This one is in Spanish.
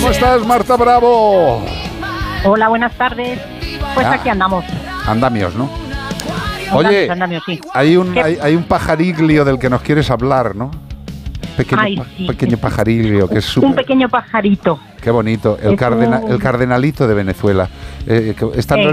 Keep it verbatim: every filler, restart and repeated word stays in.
¿Cómo estás, Marta Bravo? Hola, buenas tardes. Pues ah, aquí andamos. Andamios, ¿no? Andamios, Oye, andamios, sí. hay un hay, hay un pajariglio del que nos quieres hablar, ¿no? Pequeño, Ay, pa- sí. pequeño pajariglio, que es Un súper... pequeño pajarito. Qué bonito, el, Es cardena, un- el cardenalito de Venezuela. Eh, que está en Eh,